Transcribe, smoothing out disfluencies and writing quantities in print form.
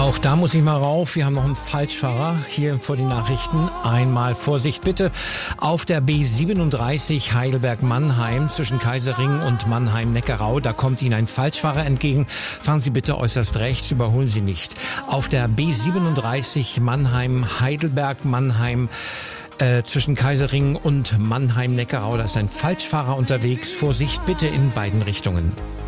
Auch da muss ich mal rauf. Wir haben noch einen Falschfahrer hier vor den Nachrichten. Einmal Vorsicht bitte. Auf der B37 Heidelberg-Mannheim zwischen Kaiserring und Mannheim-Neckarau, da kommt Ihnen ein Falschfahrer entgegen. Fahren Sie bitte äußerst rechts, überholen Sie nicht. Auf der B37 Mannheim-Heidelberg-Mannheim zwischen Kaiserring und Mannheim-Neckarau, da ist ein Falschfahrer unterwegs. Vorsicht bitte in beiden Richtungen.